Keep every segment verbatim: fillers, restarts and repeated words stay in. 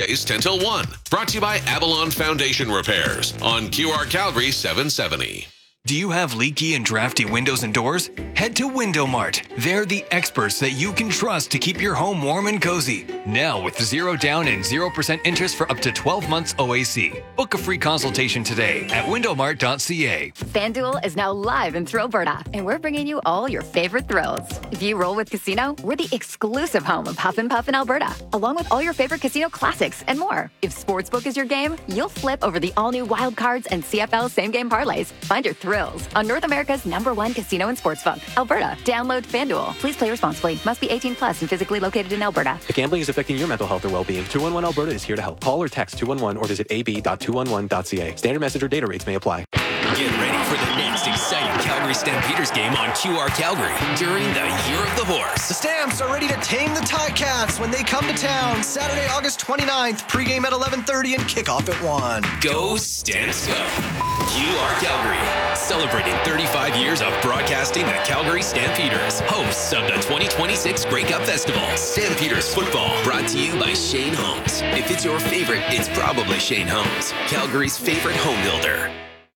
Weekdays ten till one. Brought to you by Avalon Foundation Repairs on Q R Calgary seven seventy. Do you have leaky and drafty windows and doors? Head to Window Mart. They're the experts that you can trust to keep your home warm and cozy. Now with zero down and zero percent interest for up to twelve months O A C. Book a free consultation today at window mart dot c a. FanDuel is now live in thrill Alberta, and we're bringing you all your favorite thrills. If you roll with Casino, we're the exclusive home of Huff and Puff in Alberta, along with all your favorite casino classics and more. If Sportsbook is your game, you'll flip over the all-new Wild Cards and C F L same-game parlays. Find your thrill on North America's number one casino and sportsbook, Alberta. Download FanDuel. Please play responsibly. Must be eighteen plus and physically located in Alberta. If gambling is affecting your mental health or well-being, two one one Alberta is here to help. Call or text two one one or visit a b dot two one one dot c a. Standard message or data rates may apply. Get ready for the next exciting Calgary Stampeders game on Q R Calgary during the Year of the Horse. The Stamps are ready to tame the Ticats when they come to town. Saturday, August twenty-ninth. Pregame at eleven thirty and kickoff at one. Go Stamps go. Q R Calgary, celebrating thirty-five years of broadcasting the Calgary Stampeders, hosts of the twenty twenty-six Grey Cup Festival. Stampeders football, brought to you by Shane Homes. If it's your favorite, it's probably Shane Homes, Calgary's favorite home builder.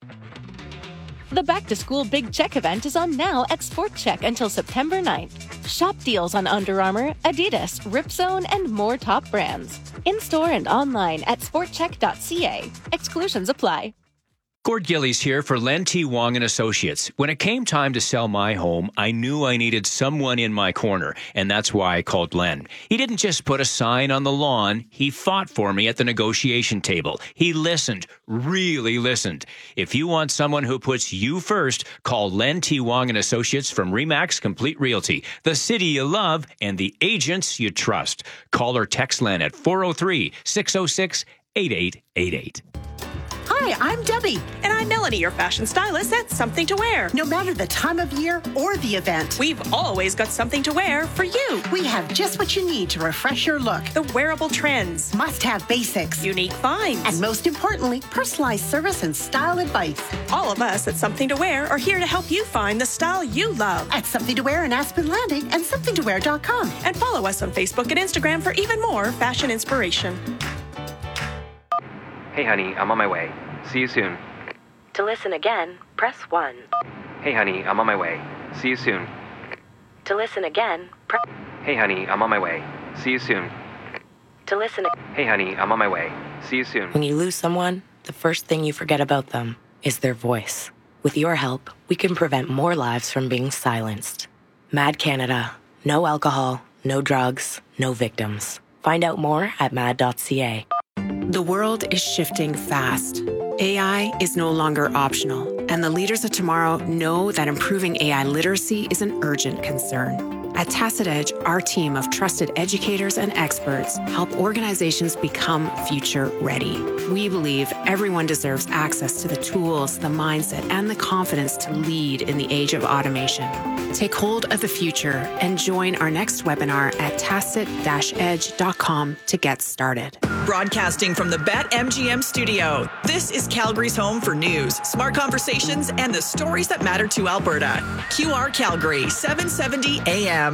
The Back to School Big Check event is on now at Sport Check until September ninth. Shop deals on Under Armour, Adidas, Ripzone, and more top brands. In-store and online at sport check dot c a. Exclusions apply. Gord Gillies here for Len T. Wong and Associates. When it came time to sell my home, I knew I needed someone in my corner, and that's why I called Len. He didn't just put a sign on the lawn. He fought for me at the negotiation table. He listened, really listened. If you want someone who puts you first, call Len T. Wong and Associates from Remax Complete Realty, the city you love and the agents you trust. Call or text Len at four oh three, six oh six, eight eight eight eight. Hi, I'm Debbie. And I'm Melanie, your fashion stylist at Something to Wear. No matter the time of year or the event, we've always got something to wear for you. We have just what you need to refresh your look. The wearable trends. Must-have basics. Unique finds. And most importantly, personalized service and style advice. All of us at Something to Wear are here to help you find the style you love. At Something to Wear in Aspen Landing and something to wear dot com. And follow us on Facebook and Instagram for even more fashion inspiration. Hey, honey, I'm on my way. See you soon. To listen again, press one. Hey, honey, I'm on my way. See you soon. To listen again, press... Hey, honey, I'm on my way. See you soon. To listen... Hey, honey, I'm on my way. See you soon. When you lose someone, the first thing you forget about them is their voice. With your help, we can prevent more lives from being silenced. Mad Canada. No alcohol, no drugs, no victims. Find out more at mad dot c a. The world is shifting fast. A I is no longer optional, and the leaders of tomorrow know that improving A I literacy is an urgent concern. At Tacit Edge, our team of trusted educators and experts help organizations become future ready. We believe everyone deserves access to the tools, the mindset, and the confidence to lead in the age of automation. Take hold of the future and join our next webinar at tacit dash edge dot com to get started. Broadcasting from the BetMGM studio, this is Calgary's home for news, smart conversations, and the stories that matter to Alberta. Q R Calgary, seven seventy A M.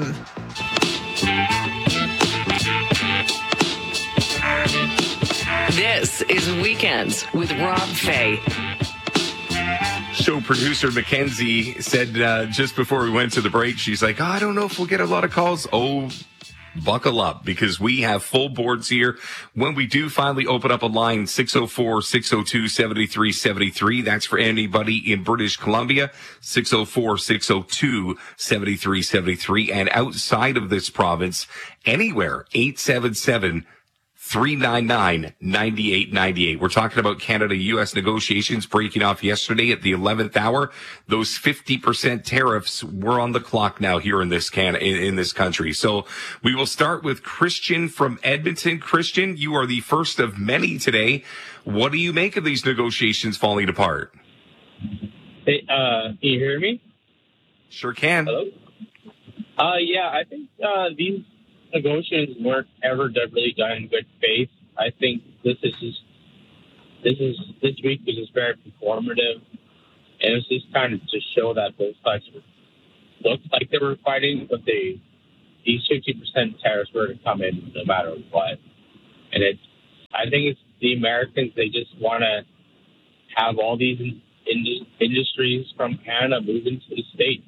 This is Weekends with Rob Fay. Show producer Mackenzie said uh, just before we went to the break, she's like, oh, I don't know if we'll get a lot of calls. Oh, buckle up, because we have full boards here. When we do finally open up a line, six oh four, six oh two, seven three seven three. That's for anybody in British Columbia, six oh four, six oh two, seven three seven three. And outside of this province, anywhere, eight seven seven, three nine nine, nine eight nine eight. We're talking about Canada-U S negotiations breaking off yesterday at the eleventh hour. Those fifty percent tariffs were on the clock now here in this can in, in this country. So we will start with Christian from Edmonton. Christian, you are the first of many today. What do you make of these negotiations falling apart? Hey, uh, can you hear me? Sure can. Hello? Uh, yeah, I think uh, these negotiations weren't ever really done in good faith. I think this is just, this is this week was just very performative, and it was just kind of to show that both sides looked like they were fighting, but they these fifty percent tariffs were to come in no matter what, and it's I think it's the Americans. They just want to have all these in, in, industries from Canada move into the States.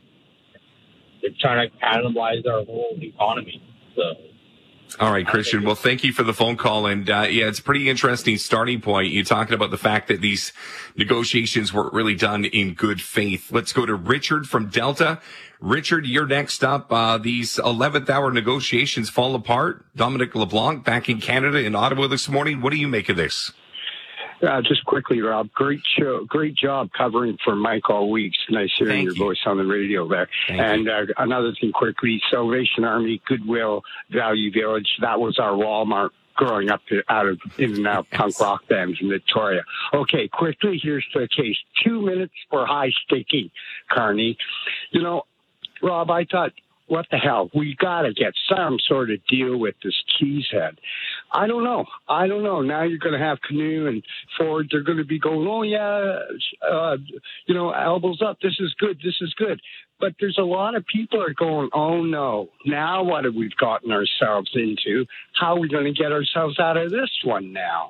They're trying to cannibalize our whole economy. So. All right, Christian. Well, thank you for the phone call. And, uh, yeah, it's a pretty interesting starting point. You're talking about the fact that these negotiations weren't really done in good faith. Let's go to Richard from Delta. Richard, you're next up. Uh, these eleventh hour negotiations fall apart. Dominic LeBlanc back in Canada in Ottawa this morning. What do you make of this? Uh, just quickly, Rob, great show, great job covering for Mike all week. It's nice hearing Thank your you. voice on the radio there. Thank and uh, another thing quickly, Salvation Army, Goodwill, Value Village, that was our Walmart growing up to, out of in and out punk rock bands in Victoria. Okay, quickly, here's the case. Two minutes for high sticking, Carney. You know, Rob, I thought, what the hell? We got to get some sort of deal with this Cheesehead. I don't know. I don't know. Now you're going to have Canoe and Ford. They're going to be going, oh, yeah, uh, you know, elbows up. This is good. This is good. But there's a lot of people are going, oh, no. Now what have we gotten ourselves into? How are we going to get ourselves out of this one now?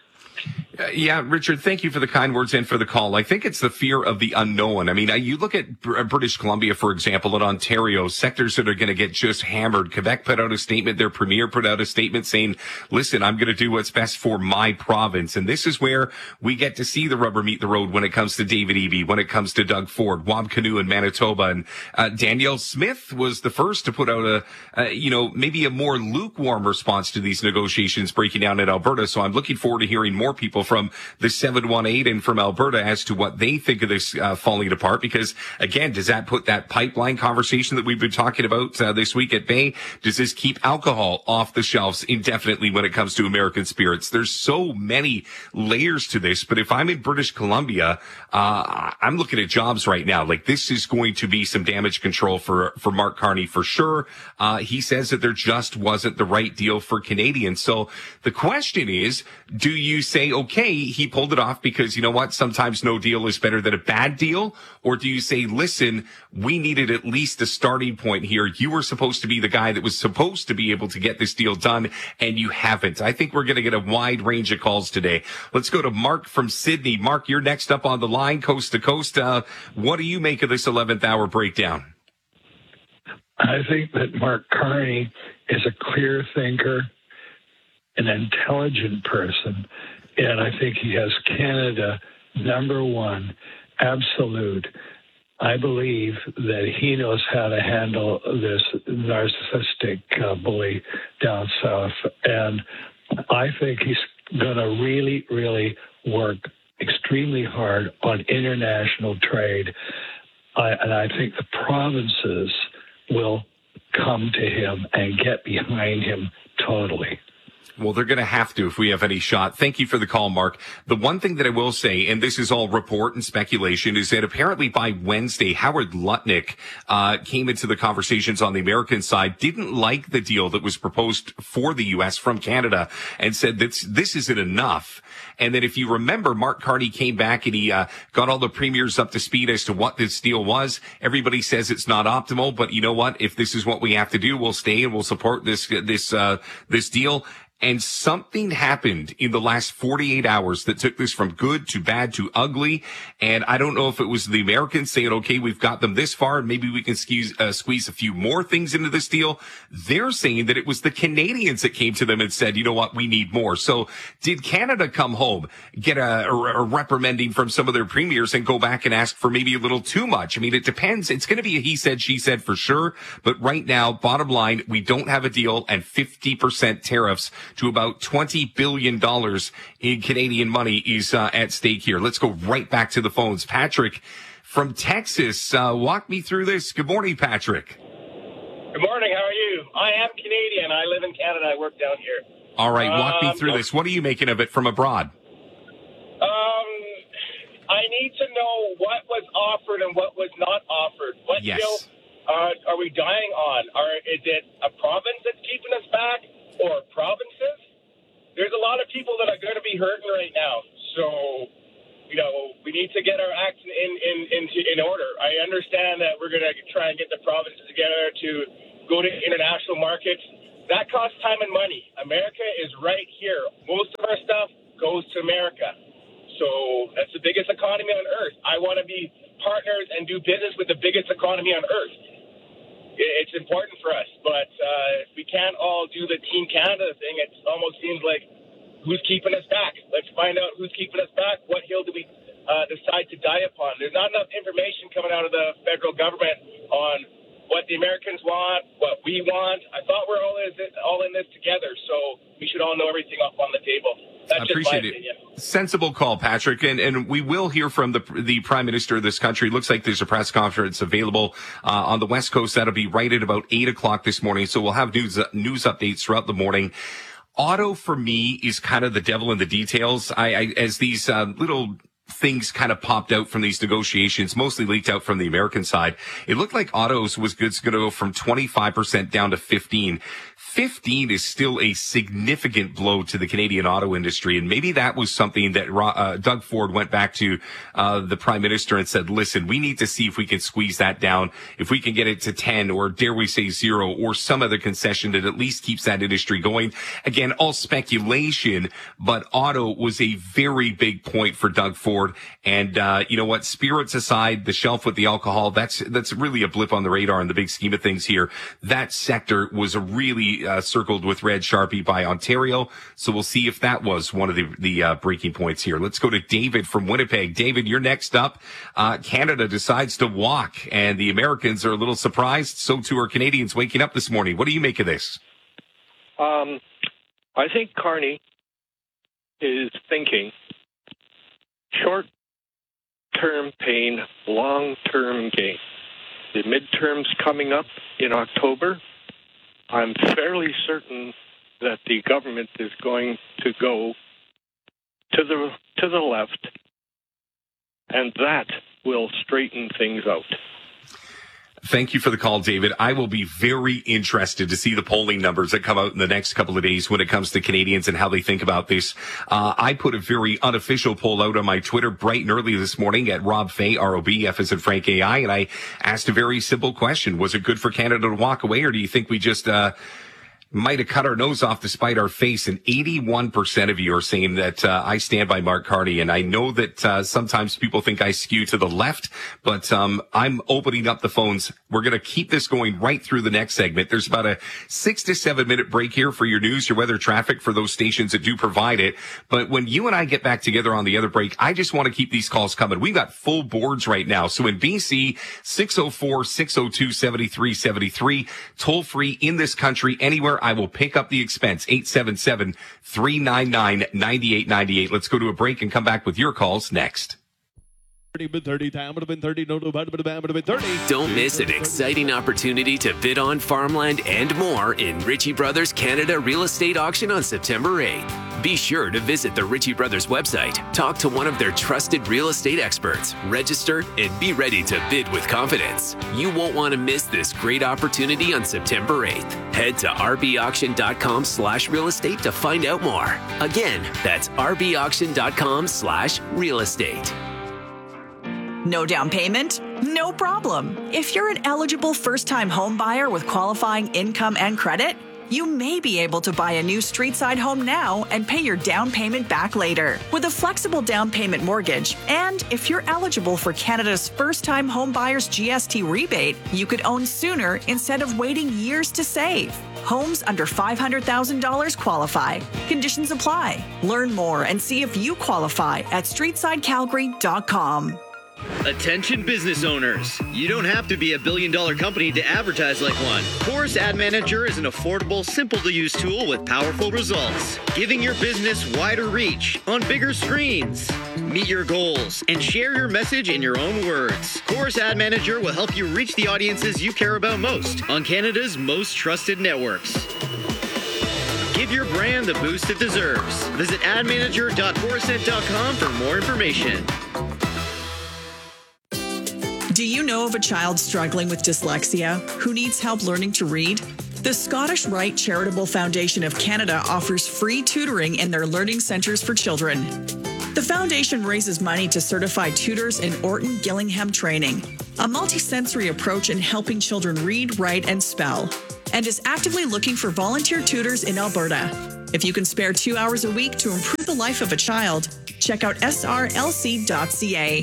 Uh, yeah, Richard, thank you for the kind words and for the call. I think it's the fear of the unknown. I mean, you look at Br- British Columbia, for example, and Ontario, sectors that are going to get just hammered. Quebec put out a statement. Their premier put out a statement saying, listen, I'm going to do what's best for my province. And this is where we get to see the rubber meet the road when it comes to David Eby, when it comes to Doug Ford, Wab Kinew in Manitoba. And uh, Danielle Smith was the first to put out a, uh, you know, maybe a more lukewarm response to these negotiations breaking down in Alberta. So I'm looking forward to hearing more people from the seven one eight and from Alberta as to what they think of this uh, falling apart. Because, again, does that put that pipeline conversation that we've been talking about uh, this week at bay? Does this keep alcohol off the shelves indefinitely when it comes to American spirits? There's so many layers to this. But if I'm in British Columbia, uh, I'm looking at jobs right now. Like, this is going to be some damage control for, for Mark Carney for sure. Uh, he says that there just wasn't the right deal for Canadians. So the question is, do you say, okay, he pulled it off because, you know what, sometimes no deal is better than a bad deal? Or do you say, listen, we needed at least a starting point here. You were supposed to be the guy that was supposed to be able to get this deal done, and you haven't. I think we're going to get a wide range of calls today. Let's go to Mark from Sydney. Mark, you're next up on the line, coast to coast. Uh, what do you make of this eleventh hour breakdown? I think that Mark Carney is a clear thinker, an intelligent person, and I think he has Canada number one, absolute. I believe that he knows how to handle this narcissistic uh, bully down south. And I think he's going to really, really work extremely hard on international trade. I, and I think the provinces will come to him and get behind him totally. Well, they're going to have to if we have any shot. Thank you for the call, Mark. The one thing that I will say, and this is all report and speculation, is that apparently by Wednesday, Howard Lutnick uh came into the conversations on the American side, didn't like the deal that was proposed for the U S from Canada, and said that this isn't enough. And then if you remember, Mark Carney came back and he uh, got all the premiers up to speed as to what this deal was. Everybody says it's not optimal, but you know what? If this is what we have to do, we'll stay and we'll support this this uh this deal. And something happened in the last forty-eight hours that took this from good to bad to ugly. And I don't know if it was the Americans saying, okay, we've got them this far, and maybe we can squeeze, uh, squeeze a few more things into this deal. They're saying that it was the Canadians that came to them and said, you know what, we need more. So did Canada come home, get a, a reprimanding from some of their premiers and go back and ask for maybe a little too much? I mean, it depends. It's going to be a he said, she said for sure. But right now, bottom line, we don't have a deal, and fifty percent tariffs to about twenty billion dollars in Canadian money is uh, at stake here. Let's go right back to the phones. Patrick from Texas, uh, walk me through this. Good morning, Patrick. Good morning. How are you? I am Canadian. I live in Canada. I work down here. All right, walk um, me through this. What are you making of it from abroad? Um, I need to know what was offered and what was not offered. What yes. deal uh, are we dying on? Are, is it a province that's keeping us back? Or provinces? There's a lot of people that are going to be hurting right now. So, you know, we need to get our acts in in in, in order. I understand that we're going to try and get the provinces together to go to international markets. that costs time and money. America is right here. Most of our stuff goes to America. So that's the biggest economy on earth. I want to be partners and do business with the biggest economy on earth. It's important for us, but uh, if we can't all do the Team Canada thing, it almost seems like who's keeping us back? Let's find out who's keeping us back. What hill do we uh, decide to die upon? There's not enough information coming out of the federal government on what the Americans want, what we want. I thought we're all in this, all in this together, so we should all know everything up on the table. That's I appreciate just my opinion. it. Sensible call, Patrick. And, and we will hear from the the Prime Minister of this country. It looks like there's a press conference available uh, on the West Coast. That'll be right at about eight o'clock this morning. So we'll have news uh, news updates throughout the morning. Auto, for me, is kind of the devil in the details. I, I as these uh, little things kind of popped out from these negotiations, mostly leaked out from the American side. It looked like autos was going to go from twenty-five percent down to fifteen. fifteen is still a significant blow to the Canadian auto industry. And maybe that was something that uh, Doug Ford went back to uh, the Prime Minister and said, listen, we need to see if we can squeeze that down, if we can get it to ten or dare we say zero or some other concession that at least keeps that industry going. Again, all speculation, but auto was a very big point for Doug Ford. And uh, you know what? Spirits aside, the shelf with the alcohol, that's that's really a blip on the radar in the big scheme of things here. That sector was a really Uh, circled with red Sharpie by Ontario. So we'll see if that was one of the, the uh, breaking points here. Let's go to David from Winnipeg. David, you're next up. Uh, Canada decides to walk, and the Americans are a little surprised. So too are Canadians waking up this morning. What do you make of this? Um, I think Carney is thinking short-term pain, long-term gain. The midterms coming up in October. I'm fairly certain that the government is going to go to the to the left, and that will straighten things out. Thank you for the call, David. I will be very interested to see the polling numbers that come out in the next couple of days when it comes to Canadians and how they think about this. Uh, I put a very unofficial poll out on my Twitter bright and early this morning at Rob Fay, R O B, F as in Frank A I, and I asked a very simple question. Was it good for Canada to walk away, or do you think we just uh might have cut our nose off to spite our face? And eighty-one percent of you are saying that uh, I stand by Mark Carney. And I know that uh, sometimes people think I skew to the left, but um, I'm opening up the phones. We're going to keep this going right through the next segment. There's about a six to seven minute break here for your news, your weather, traffic for those stations that do provide it. But when you and I get back together on the other break, I just want to keep these calls coming. We've got full boards right now. So in B C, six oh four, six oh two, seven three seven three, toll free in this country, anywhere. I will pick up the expense, eight seven seven, three nine nine, nine eight nine eight. Let's go to a break and come back with your calls next. Don't miss an exciting opportunity to bid on farmland and more in Ritchie Brothers Canada Real Estate Auction on September eighth. Be sure to visit the Ritchie Brothers website, talk to one of their trusted real estate experts, register, and be ready to bid with confidence. You won't want to miss this great opportunity on September eighth. Head to rbauction.com slash real estate to find out more. Again, that's rbauction.com slash real estate. No down payment? No problem. If you're an eligible first-time home buyer with qualifying income and credit, you may be able to buy a new street-side home now and pay your down payment back later with a flexible down payment mortgage. And if you're eligible for Canada's first-time home buyers G S T rebate, you could own sooner instead of waiting years to save. Homes under five hundred thousand dollars qualify. Conditions apply. Learn more and see if you qualify at streetside calgary dot com. Attention business owners. You don't have to be a billion dollar company to advertise like one. Chorus Ad Manager is an affordable, simple to use tool with powerful results, giving your business wider reach on bigger screens. Meet your goals and share your message in your own words. Chorus Ad Manager will help you reach the audiences you care about most on Canada's most trusted networks. Give your brand the boost it deserves. Visit ad manager dot chorusnet dot com for more information. Do you know of a child struggling with dyslexia who needs help learning to read? The Scottish Rite Charitable Foundation of Canada offers free tutoring in their learning centres for children. The foundation raises money to certify tutors in Orton Gillingham training, a multisensory approach in helping children read, write, and spell. and is actively looking for volunteer tutors in Alberta. If you can spare two hours a week to improve the life of a child, check out S R L C dot C A.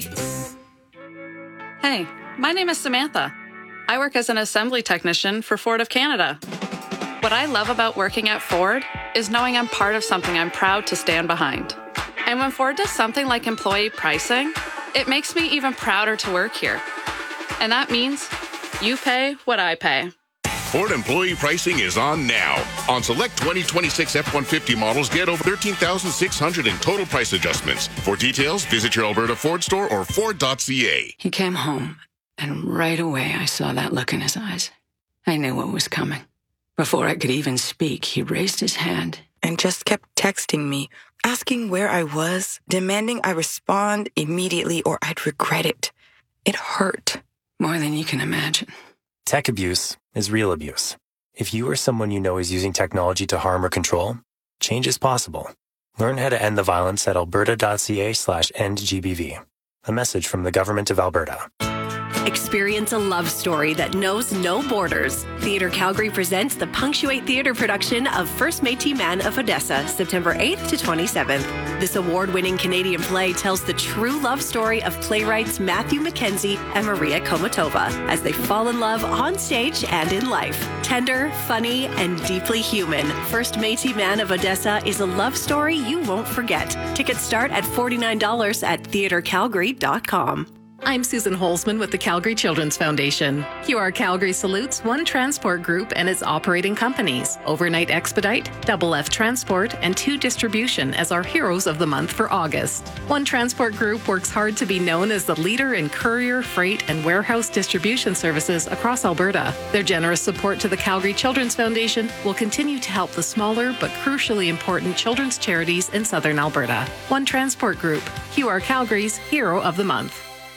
Hey, my name is Samantha. I work as an assembly technician for Ford of Canada. What I love about working at Ford is knowing I'm part of something I'm proud to stand behind. And when Ford does something like employee pricing, it makes me even prouder to work here. And that means you pay what I pay. Ford employee pricing is on now. On select twenty twenty-six F one fifty models, get over thirteen thousand six hundred in total price adjustments. For details, visit your Alberta Ford store or Ford dot C A. He came home, and right away I saw that look in his eyes. I knew what was coming. Before I could even speak, he raised his hand and just kept texting me, asking where I was, demanding I respond immediately or I'd regret it. It hurt. More than you can imagine. Tech abuse is real abuse. If you or someone you know is using technology to harm or control, change is possible. Learn how to end the violence at alberta.ca slash endgbv. A message from the Government of Alberta. Experience a love story that knows no borders. Theatre Calgary presents the Punctuate Theatre production of First Métis Man of Odessa, September eighth to twenty-seventh. This award-winning Canadian play tells the true love story of playwrights Matthew Mackenzie and Maria Komatova as they fall in love on stage and in life. Tender, funny, and deeply human, First Métis Man of Odessa is a love story you won't forget. Tickets start at forty-nine dollars at theatre calgary dot com. I'm Susan Holzman with the Calgary Children's Foundation. Q R Calgary salutes One Transport Group and its operating companies, Overnight Expedite, Double F Transport, and Two Distribution as our heroes of the month for August. One Transport Group works hard to be known as the leader in courier, freight, and warehouse distribution services across Alberta. Their generous support to the Calgary Children's Foundation will continue to help the smaller but crucially important children's charities in southern Alberta. One Transport Group, Q R Calgary's Hero of the Month.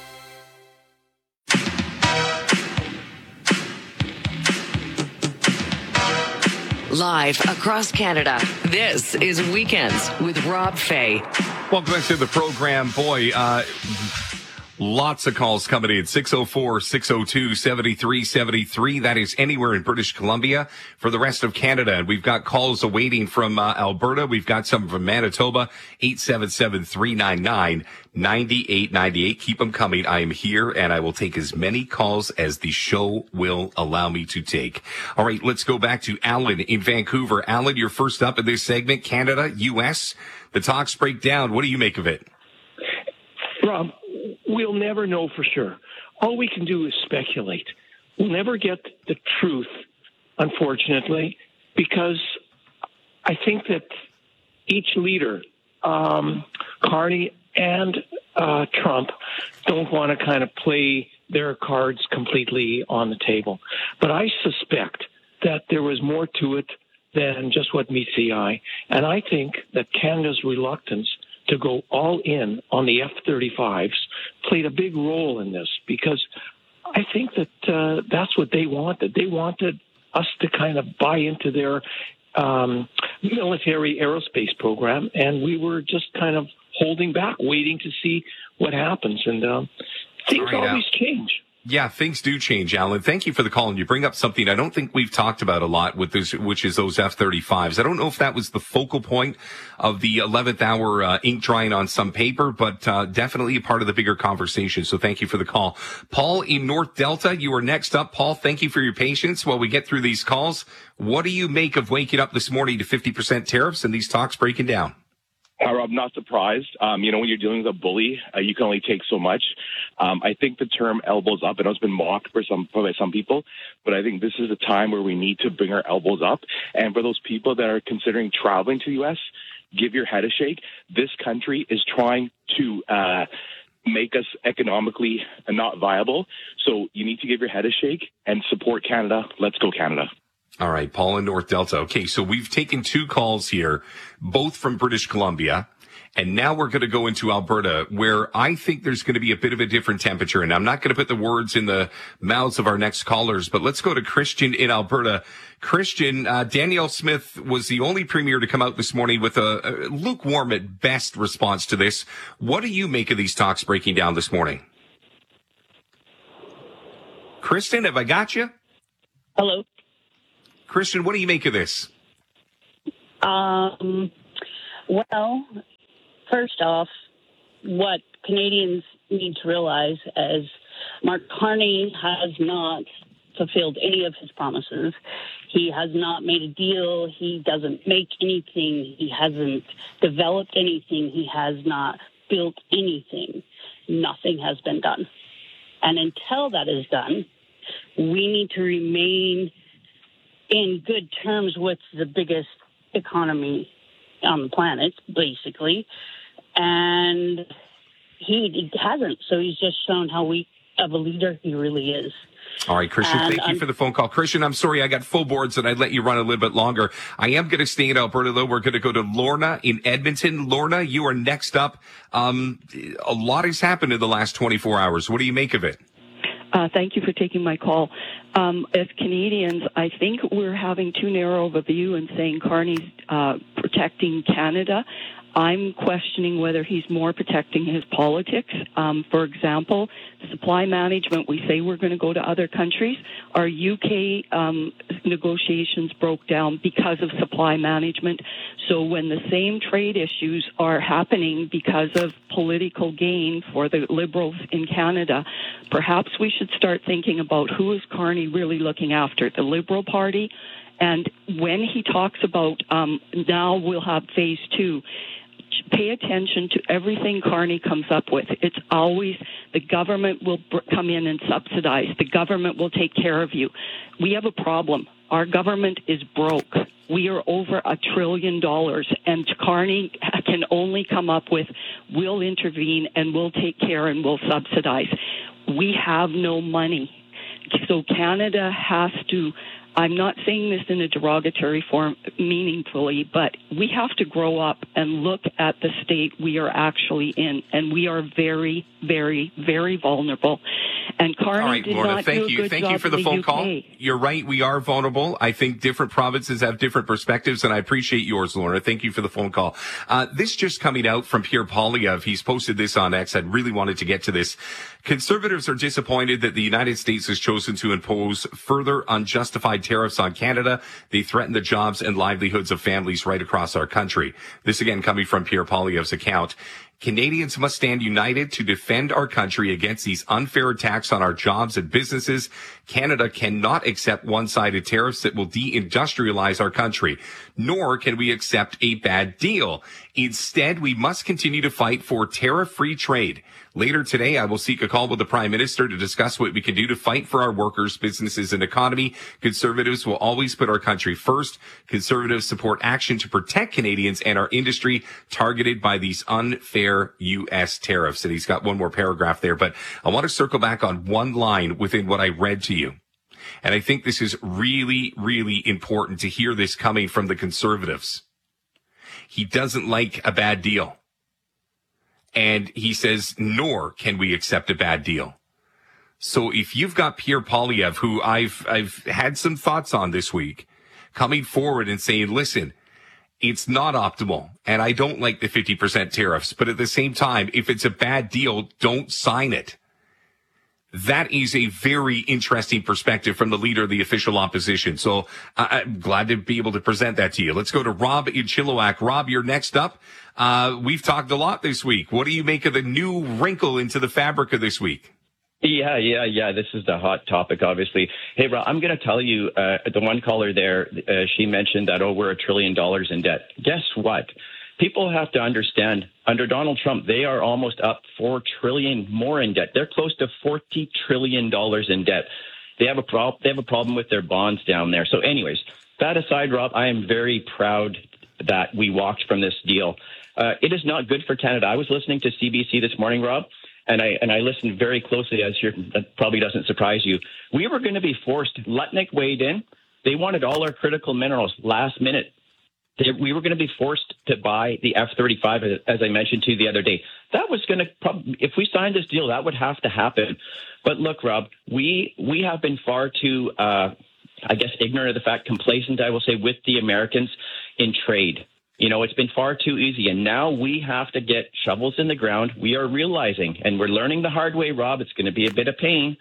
Live across Canada, this is Weekends with Rob Fay. Welcome back to the program. Boy, uh, lots of calls coming in. six oh four, six oh two, seven three seven three. That is anywhere in British Columbia. For the rest of Canada, we've got calls awaiting from uh, Alberta. We've got some from Manitoba. eight seven seven, three nine nine, nine eight nine eight. Keep them coming. I am here, and I will take as many calls as the show will allow me to take. All right, let's go back to Alan in Vancouver. Alan, you're first up in this segment. Canada, U S. The talks break down. What do you make of it? Rob, we'll never know for sure. All we can do is speculate. We'll never get the truth, unfortunately, because I think that each leader, um, Carney and uh, Trump, don't want to kind of play their cards completely on the table. But I suspect that there was more to it than just what meets the eye. And I think that Canada's reluctance to go all in on the F thirty-fives played a big role in this, because I think that uh, that's what they wanted. They wanted us to kind of buy into their um, military aerospace program, and we were just kind of holding back, waiting to see what happens. And um, things Right, always Al. change. Yeah, things do change, Alan. Thank you for the call. And you bring up something I don't think we've talked about a lot with this, which is those F thirty-fives. I don't know if that was the focal point of the eleventh hour uh, ink drying on some paper, but uh, definitely a part of the bigger conversation. So thank you for the call. Paul in North Delta, you are next up. Paul, thank you for your patience while we get through these calls. What do you make of waking up this morning to fifty percent tariffs and these talks breaking down? Uh, Rob, not surprised. Um, you know, when you're dealing with a bully, uh, you can only take so much. Um, I think the term elbows up, I know it's been mocked for some, by some people, but I think this is a time where we need to bring our elbows up. And for those people that are considering traveling to the U S, give your head a shake. This country is trying to uh, make us economically not viable. So you need to give your head a shake and support Canada. Let's go, Canada. All right, Paul in North Delta. Okay, so we've taken two calls here, both from British Columbia, and now we're going to go into Alberta, where I think there's going to be a bit of a different temperature. And I'm not going to put the words in the mouths of our next callers, but let's go to Christian in Alberta. Christian, uh, Danielle Smith was the only premier to come out this morning with a, a lukewarm at best response to this. What do you make of these talks breaking down this morning? Kristen, have I got you? Hello. Christian, what do you make of this? Um, well, first off, what Canadians need to realize is Mark Carney has not fulfilled any of his promises. He has not made a deal. He doesn't make anything. He hasn't developed anything. He has not built anything. Nothing has been done. And until that is done, we need to remain in good terms with the biggest economy on the planet, basically. And he, he hasn't. So he's just shown how weak of a leader he really is. All right, Christian, And, thank you um, for the phone call. Christian, I'm sorry I got full boards and I'd let you run a little bit longer. I am going to stay in Alberta, though. We're going to go to Lorna in Edmonton. Lorna, you are next up. Um, a lot has happened in the last twenty-four hours. What do you make of it? Uh, thank you for taking my call. Um, as Canadians, I think we're having too narrow of a view and saying Carney's uh, protecting Canada. I'm questioning whether he's more protecting his politics. Um, for example, supply management, we say we're going to go to other countries. Our U K um, negotiations broke down because of supply management. So when the same trade issues are happening because of political gain for the Liberals in Canada, perhaps we should start thinking about who is Carney really looking after, the Liberal Party? And when he talks about um, now we'll have phase two, pay attention to everything Carney comes up with. It's always the government will br- come in and subsidize. The government will take care of you. We have a problem. Our government is broke. We are over a trillion dollars, and Carney can only come up with, we'll intervene and we'll take care and we'll subsidize. We have no money. So Canada has to, I'm not saying this in a derogatory form meaningfully, but we have to grow up and look at the state we are actually in, and we are very, very, very vulnerable. And Carney All right, did Lorna, not thank do a you. good Thank job you for the in phone U K. call. You're right. We are vulnerable. I think different provinces have different perspectives, and I appreciate yours, Lorna. Thank you for the phone call. Uh, this just coming out from Pierre Poilievre. He's posted this on X. I really wanted to get to this. Conservatives are disappointed that the United States has chosen to impose further unjustified tariffs on Canada. They threaten the jobs and livelihoods of families right across our country. This again coming from Pierre Poilievre's account. Canadians must stand united to defend our country against these unfair attacks on our jobs and businesses. Canada cannot accept one-sided tariffs that will deindustrialize our country, nor can we accept a bad deal. Instead, we must continue to fight for tariff-free trade. Later today, I will seek a call with the Prime Minister to discuss what we can do to fight for our workers, businesses, and economy. Conservatives will always put our country first. Conservatives support action to protect Canadians and our industry targeted by these unfair U S tariffs. And he's got one more paragraph there, but I want to circle back on one line within what I read to you. And I think this is really, really important to hear this coming from the Conservatives. He doesn't like a bad deal. And he says, nor can we accept a bad deal. So if you've got Pierre Poilievre, who I've, I've had some thoughts on this week, coming forward and saying, listen, it's not optimal. And I don't like the fifty percent tariffs, but at the same time, if it's a bad deal, don't sign it. That is a very interesting perspective from the leader of the official opposition. So I'm glad to be able to present that to you. Let's go to Rob in Chilliwack. Rob, you're next up. Uh, we've talked a lot this week. What do you make of the new wrinkle into the fabric of this week? Yeah, yeah, yeah. This is the hot topic, obviously. Hey, Rob, I'm going to tell you, uh, the one caller there, uh, she mentioned that, oh, we're a trillion dollars in debt. Guess what? People have to understand, under Donald Trump, they are almost up four trillion dollars more in debt. They're close to forty trillion dollars in debt. They have a prob- they have a problem with their bonds down there. So anyways, that aside, Rob, I am very proud that we walked from this deal. Uh, it is not good for Canada. I was listening to C B C this morning, Rob, and I and I listened very closely, as you're, that probably doesn't surprise you. We were going to be forced. Lutnick weighed in. They wanted all our critical minerals last minute. They, we were going to be forced to buy the F thirty-five, as I mentioned to you the other day. That was going to probably, if we signed this deal, that would have to happen. But look, Rob, we we have been far too, uh, I guess, ignorant of the fact, complacent, I will say, with the Americans in trade. You know, it's been far too easy, and now we have to get shovels in the ground. We are realizing, and we're learning the hard way, Rob. It's going to be a bit of pain,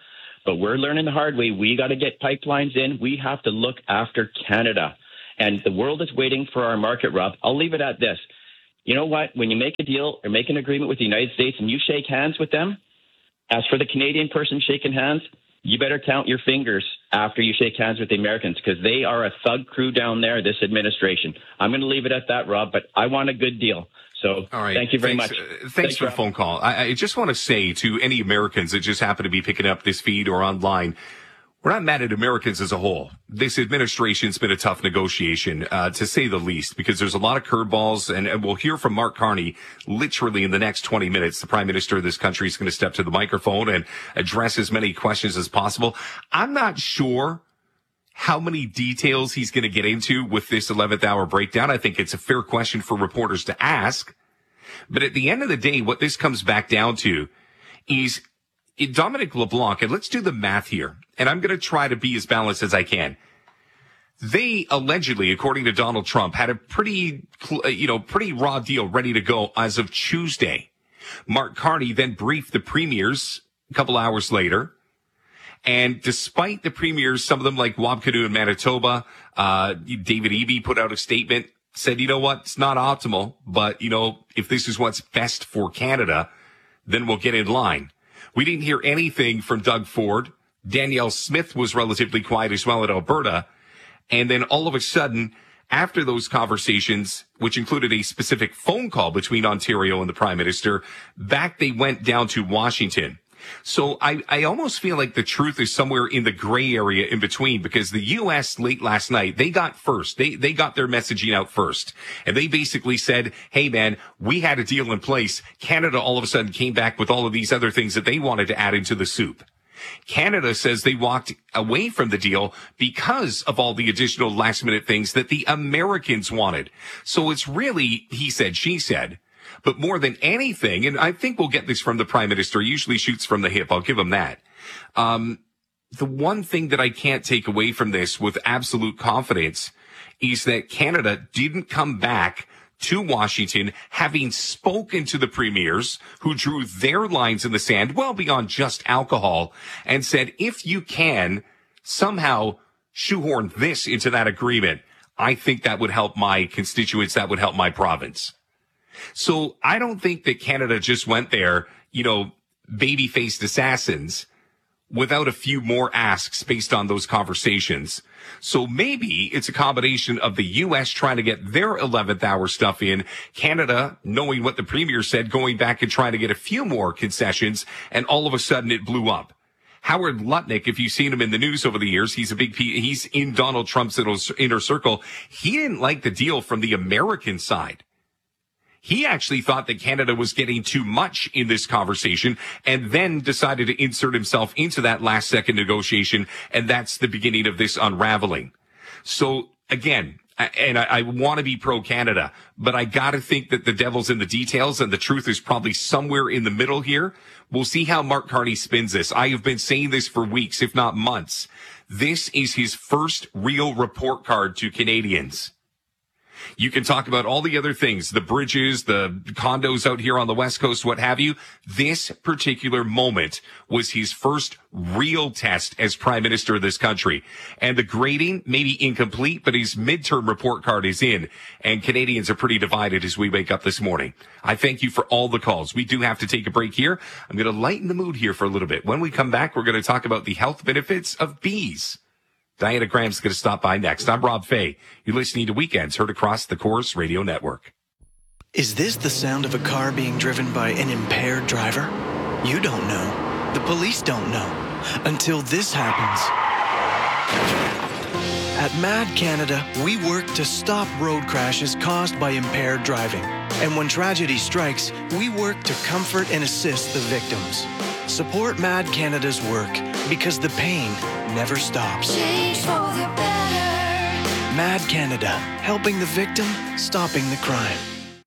but we're learning the hard way. We got to get pipelines in. We have to look after Canada. And the world is waiting for our market, Rob. I'll leave it at this. You know what? When you make a deal or make an agreement with the United States and you shake hands with them, as for the Canadian person shaking hands, you better count your fingers after you shake hands with the Americans, because they are a thug crew down there, this administration. I'm going to leave it at that, Rob, but I want a good deal. So All right. thank you very thanks, much. Uh, thanks, thanks for Rob. the phone call. I, I just want to say to any Americans that just happen to be picking up this feed or online, we're not mad at Americans as a whole. This administration's been a tough negotiation, uh, to say the least, because there's a lot of curveballs, and, and we'll hear from Mark Carney literally in the next twenty minutes. The Prime Minister of this country is going to step to the microphone and address as many questions as possible. I'm not sure how many details he's going to get into with this eleventh hour breakdown. I think it's a fair question for reporters to ask. But at the end of the day, what this comes back down to is Dominic LeBlanc, and let's do the math here, and I'm going to try to be as balanced as I can. They allegedly, according to Donald Trump, had a pretty, you know, pretty raw deal ready to go as of Tuesday. Mark Carney then briefed the premiers a couple hours later. And despite the premiers, some of them like Wabkanu in Manitoba, uh, David Eby put out a statement, said, you know what, it's not optimal, but, you know, if this is what's best for Canada, then we'll get in line. We didn't hear anything from Doug Ford. Danielle Smith was relatively quiet as well at Alberta. And then all of a sudden, after those conversations, which included a specific phone call between Ontario and the Prime Minister, back they went down to Washington. So I, I almost feel like the truth is somewhere in the gray area in between, because the U S late last night, they got first. They, they got their messaging out first. And they basically said, hey man, we had a deal in place. Canada all of a sudden came back with all of these other things that they wanted to add into the soup. Canada says they walked away from the deal because of all the additional last minute things that the Americans wanted. So it's really he said, she said. But more than anything, and I think we'll get this from the Prime Minister, he usually shoots from the hip. I'll give him that. Um, the one thing that I can't take away from this with absolute confidence is that Canada didn't come back to Washington having spoken to the premiers who drew their lines in the sand well beyond just alcohol and said, if you can somehow shoehorn this into that agreement, I think that would help my constituents, that would help my province. So I don't think that Canada just went there, you know, baby-faced assassins without a few more asks based on those conversations. So maybe it's a combination of the U S trying to get their eleventh hour stuff in, Canada knowing what the premier said, going back and trying to get a few more concessions, and all of a sudden it blew up. Howard Lutnick, if you've seen him in the news over the years, he's a big, he's in Donald Trump's inner circle. He didn't like the deal from the American side. He actually thought that Canada was getting too much in this conversation and then decided to insert himself into that last second negotiation. And that's the beginning of this unraveling. So again, and I, I want to be pro-Canada, but I got to think that the devil's in the details and the truth is probably somewhere in the middle here. We'll see how Mark Carney spins this. I have been saying this for weeks, if not months. This is his first real report card to Canadians. You can talk about all the other things, the bridges, the condos out here on the West Coast, what have you. This particular moment was his first real test as Prime Minister of this country. And the grading may be incomplete, but his midterm report card is in. And Canadians are pretty divided as we wake up this morning. I thank you for all the calls. We do have to take a break here. I'm going to lighten the mood here for a little bit. When we come back, we're going to talk about the health benefits of bees. Diana Graham's going to stop by next. I'm Rob Fay. You're listening to Weekends, heard across the Chorus Radio Network. Is this the sound of a car being driven by an impaired driver? You don't know. The police don't know. Until this happens. At Mad Canada, we work to stop road crashes caused by impaired driving. And when tragedy strikes, we work to comfort and assist the victims. Support Mad Canada's work because the pain never stops. Change for the better. Mad Canada, helping the victim, stopping the crime.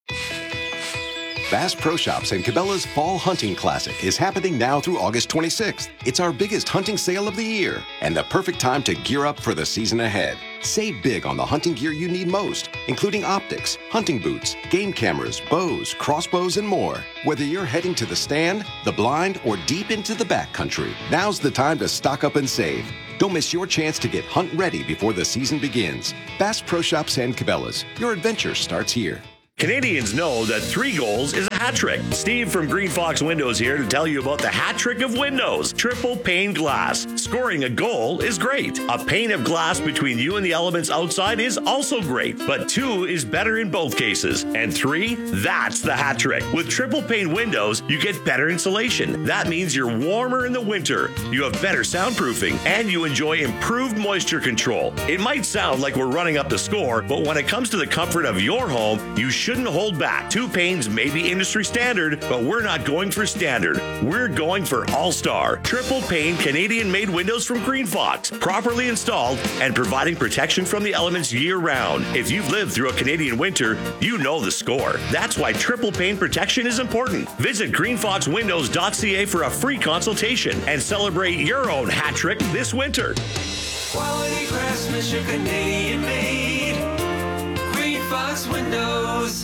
Bass Pro Shops and Cabela's Fall Hunting Classic is happening now through August twenty-sixth. It's our biggest hunting sale of the year and the perfect time to gear up for the season ahead. Save big on the hunting gear you need most, including optics, hunting boots, game cameras, bows, crossbows, and more. Whether you're heading to the stand, the blind, or deep into the backcountry, now's the time to stock up and save. Don't miss your chance to get hunt ready before the season begins. Bass Pro Shops and Cabela's. Your adventure starts here. Canadians know that three goals is a hat trick. Steve from Green Fox Windows here to tell you about the hat trick of windows. Triple pane glass. Scoring a goal is great. A pane of glass between you and the elements outside is also great. But two is better in both cases. And three, that's the hat trick. With triple pane windows, you get better insulation. That means you're warmer in the winter. You have better soundproofing. And you enjoy improved moisture control. It might sound like we're running up the score, but when it comes to the comfort of your home, you should shouldn't hold back. Two panes may be industry standard, but we're not going for standard. We're going for all-star. Triple pane Canadian-made windows from Green Fox, properly installed and providing protection from the elements year-round. If you've lived through a Canadian winter, you know the score. That's why triple pane protection is important. Visit green fox windows dot c a for a free consultation and celebrate your own hat trick this winter. Quality craftsmanship, Canadian-made. Green Fox Windows.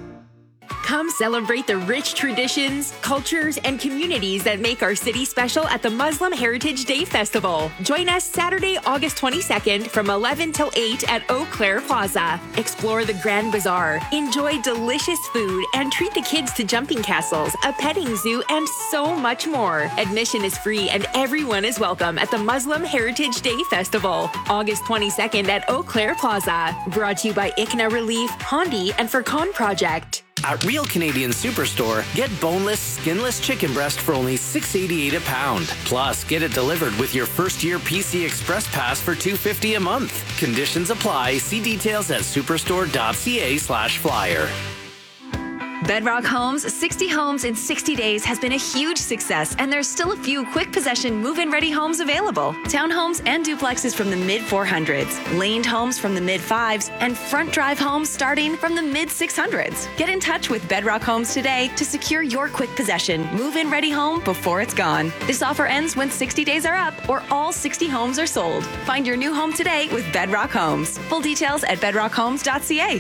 Come celebrate the rich traditions, cultures, and communities that make our city special at the Muslim Heritage Day Festival. Join us Saturday, August twenty-second from eleven till eight at Eau Claire Plaza. Explore the Grand Bazaar, enjoy delicious food, and treat the kids to jumping castles, a petting zoo, and so much more. Admission is free and everyone is welcome at the Muslim Heritage Day Festival, August twenty-second at Eau Claire Plaza. Brought to you by I C N A Relief, Hondi, and Furcon Project. At Real Canadian Superstore, get boneless, skinless chicken breast for only six dollars and eighty-eight cents a pound. Plus, get it delivered with your first year P C Express Pass for two dollars and fifty cents a month. Conditions apply. See details at superstore dot c a slash flyer. Bedrock Homes, sixty homes in sixty days has been a huge success, and there's still a few quick possession move-in ready homes available. Townhomes and duplexes from the mid four hundreds, laned homes from the mid fives, and front drive homes starting from the mid six hundreds. Get in touch with Bedrock Homes today to secure your quick possession move-in ready home before it's gone. This offer ends when sixty days are up or all sixty homes are sold. Find your new home today with Bedrock Homes. Full details at bedrock homes dot c a.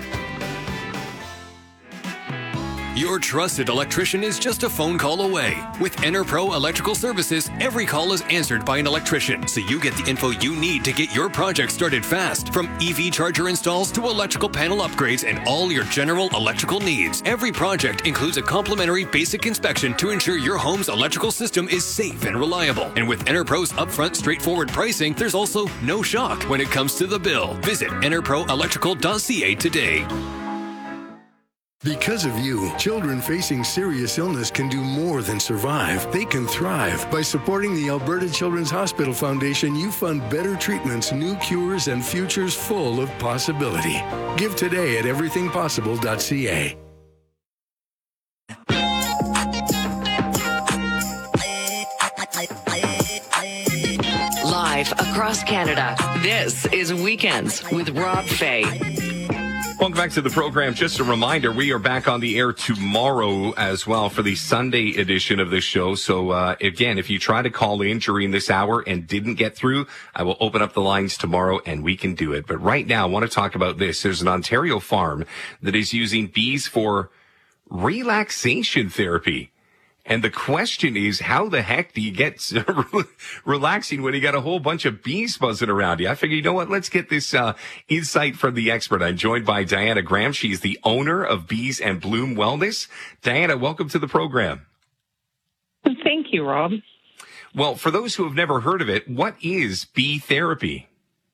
Your trusted electrician is just a phone call away. With EnerPro Electrical Services, every call is answered by an electrician, so you get the info you need to get your project started fast. From E V charger installs to electrical panel upgrades and all your general electrical needs. Every project includes a complimentary basic inspection to ensure your home's electrical system is safe and reliable. And with EnerPro's upfront, straightforward pricing, there's also no shock when it comes to the bill. Visit enerpro electrical dot c a today. Because of you, children facing serious illness can do more than survive. They can thrive. By supporting the Alberta Children's Hospital Foundation, you fund better treatments, new cures, and futures full of possibility. Give today at everything possible dot c a. Live across Canada, this is Weekends with Rob Fay. Welcome back to the program. Just a reminder, we are back on the air tomorrow as well for the Sunday edition of this show. So, uh, again, if you try to call in during this hour and didn't get through, I will open up the lines tomorrow and we can do it. But right now, I want to talk about this. There's an Ontario farm that is using bees for relaxation therapy. And the question is, how the heck do you get relaxing when you got a whole bunch of bees buzzing around you? I figure, you know what? Let's get this uh, insight from the expert. I'm joined by Diana Graham. She's the owner of Bees and Bloom Wellness. Diana, welcome to the program. Thank you, Rob. Well, for those who have never heard of it, what is bee therapy?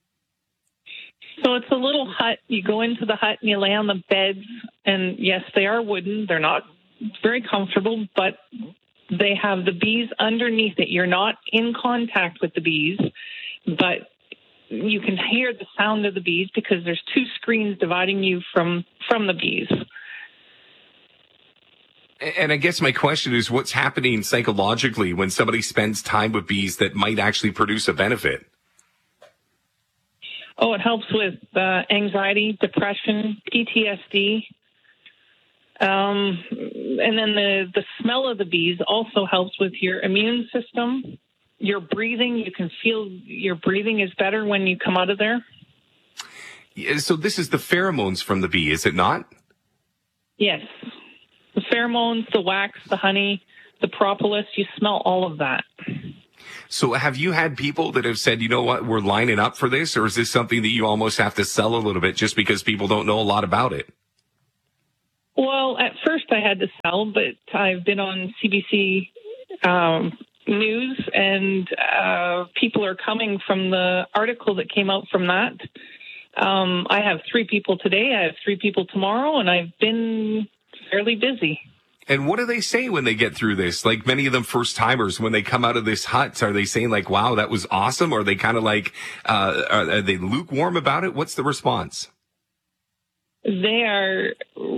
So it's a little hut. You go into the hut and you lay on the beds. And yes, they are wooden. They're not very comfortable, but they have the bees underneath it. You're not in contact with the bees, but you can hear the sound of the bees because there's two screens dividing you from, from the bees. And I guess my question is, what's happening psychologically when somebody spends time with bees that might actually produce a benefit? Oh, it helps with uh, anxiety, depression, P T S D. Um, and then the, the smell of the bees also helps with your immune system, your breathing. You can feel your breathing is better when you come out of there. So this is the pheromones from the bee, is it not? Yes. The pheromones, the wax, the honey, the propolis, you smell all of that. So have you had people that have said, you know what, we're lining up for this? Or is this something that you almost have to sell a little bit just because people don't know a lot about it? Well, at first I had to sell, but I've been on C B C um, News, and uh, people are coming from the article that came out from that. Um, I have three people today. I have three people tomorrow, and I've been fairly busy. And what do they say when they get through this? Like many of them first timers, when they come out of this hut, are they saying like, wow, that was awesome? Or are they kind of like, uh, are, are they lukewarm about it? What's the response? They are,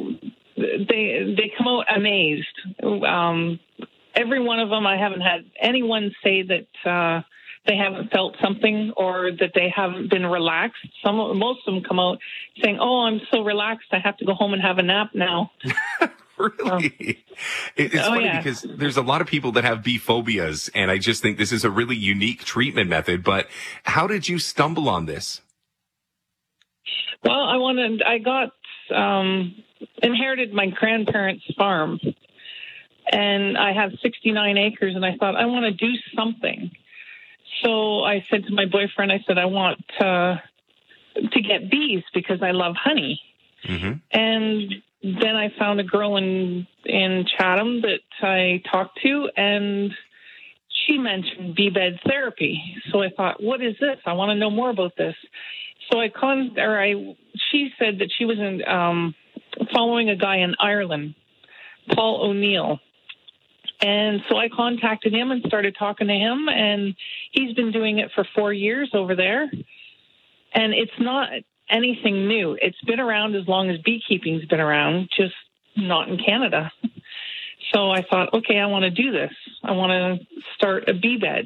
they, they come out amazed. Um, every one of them, I haven't had anyone say that, uh, they haven't felt something or that they haven't been relaxed. Some, most of them come out saying, oh, I'm so relaxed. I have to go home and have a nap now. Really? It's oh, funny yeah. because there's a lot of people that have bee phobias, and I just think this is a really unique treatment method. But how did you stumble on this? Well, I wanted, I got, um, inherited my grandparents' farm, and I have sixty-nine acres, and I thought, I want to do something. So I said to my boyfriend, I said, I want uh, to get bees because I love honey. Mm-hmm. And then I found a girl in in Chatham that I talked to, and she mentioned bee bed therapy. So I thought, what is this? I want to know more about this. So I con or I she said that she was in, um, following a guy in Ireland, Paul O'Neill. And so I contacted him and started talking to him, and he's been doing it for four years over there. And it's not anything new. It's been around as long as beekeeping's been around, just not in Canada. So I thought, okay, I want to do this. I want to start a bee bed.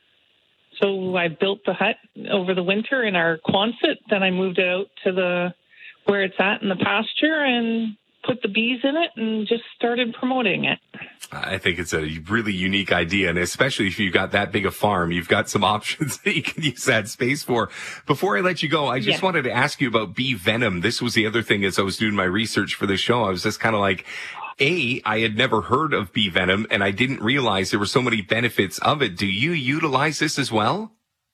So I built the hut over the winter in our Quonset. Then I moved it out to the where it's at in the pasture and put the bees in it and just started promoting it. I think it's a really unique idea, and especially if you've got that big a farm, you've got some options that you can use that space for. Before I let you go, I just yeah. wanted to ask you about bee venom. This was the other thing as I was doing my research for the show. I was just kind of like, A, I had never heard of bee venom, and I didn't realize there were so many benefits of it. Do you utilize this as well?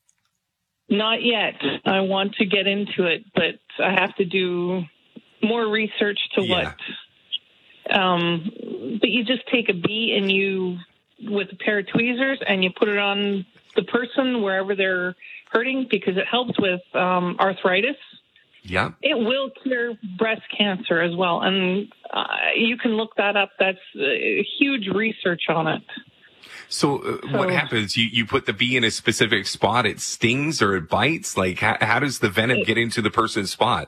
Not yet. I want to get into it, but I have to do more research to yeah. what. Um, but you just take a bee and you, with a pair of tweezers, and you put it on the person wherever they're hurting because it helps with um, arthritis. Yeah. It will cure breast cancer as well. And uh, you can look that up. That's uh, huge research on it. So, uh, so what happens? You, you put the bee in a specific spot, it stings or it bites? Like, how, how does the venom it, get into the person's spot?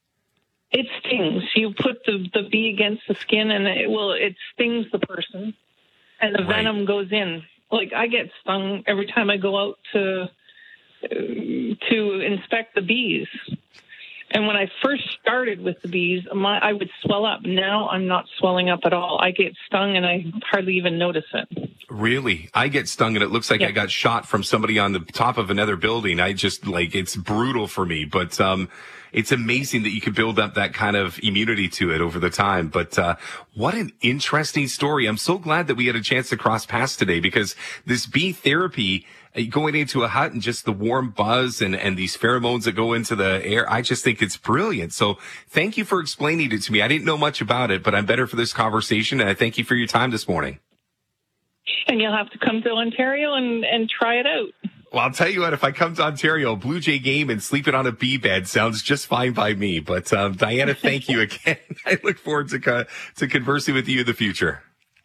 It stings. You put the, the bee against the skin and it will, it stings the person and the right. venom goes in. Like I get stung every time I go out to, uh, to inspect the bees. And when I first started with the bees, my, I would swell up. Now I'm not swelling up at all. I get stung and I hardly even notice it. Really? I get stung and it looks like yeah. I got shot from somebody on the top of another building. I just like, it's brutal for me, but, um, it's amazing that you can build up that kind of immunity to it over the time. But, uh, what an interesting story. I'm so glad that we had a chance to cross paths today because this bee therapy, going into a hut and just the warm buzz and, and these pheromones that go into the air, I just think it's brilliant. So thank you for explaining it to me. I didn't know much about it, but I'm better for this conversation. And I thank you for your time this morning. And you'll have to come to Ontario and, and try it out. Well, I'll tell you what, if I come to Ontario, Blue Jay game and sleeping on a bee bed sounds just fine by me. But, um, Diana, thank you again. I look forward to, co- to conversing with you in the future.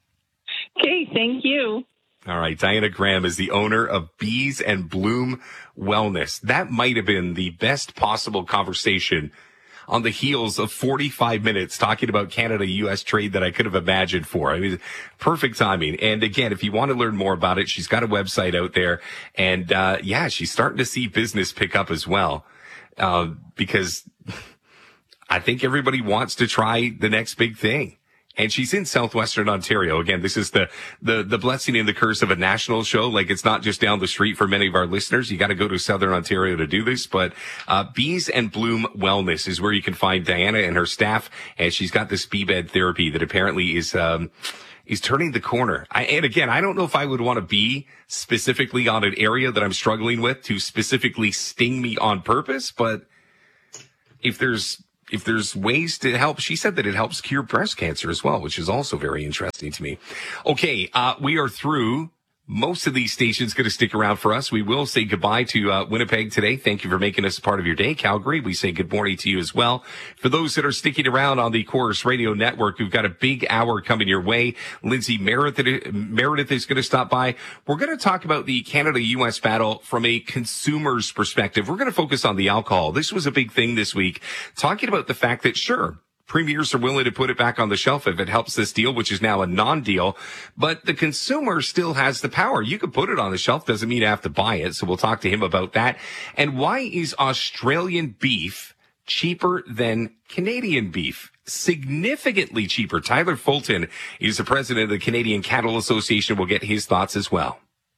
Okay. Thank you. All right. Diana Graham is the owner of Bees and Bloom Wellness. That might have been the best possible conversation on the heels of forty-five minutes talking about Canada U S trade that I could have imagined for. I mean, perfect timing. And again, if you want to learn more about it, she's got a website out there. And, uh, yeah, she's starting to see business pick up as well. Uh, because I think everybody wants to try the next big thing. And she's in southwestern Ontario. Again, this is the, the, the blessing and the curse of a national show. Like, it's not just down the street for many of our listeners. You got to go to southern Ontario to do this. But, uh, Bees and Bloom Wellness is where you can find Diana and her staff. And she's got this bee bed therapy that apparently is, um, is turning the corner. I, and again, I don't know if I would want to be specifically on an area that I'm struggling with to specifically sting me on purpose. But if there's, If there's ways to help, she said that it helps cure breast cancer as well, which is also very interesting to me. Okay, uh, we are through. Most of these stations going to stick around for us. We will say goodbye to uh, Winnipeg today. Thank you for making us a part of your day. Calgary, we say good morning to you as well. For those that are sticking around on the Chorus Radio Network, we've got a big hour coming your way. Lindsay Meredith, Meredith is going to stop by. We're going to talk about the Canada-U S battle from a consumer's perspective. We're going to focus on the alcohol. This was a big thing this week, talking about the fact that, sure, premiers are willing to put it back on the shelf if it helps this deal, which is now a non-deal. But the consumer still has the power. You can put it on the shelf, doesn't mean you have to buy it. So we'll talk to him about that. And why is Australian beef cheaper than Canadian beef? Significantly cheaper. Tyler Fulton is the president of the Canadian Cattle Association. We'll get his thoughts as well.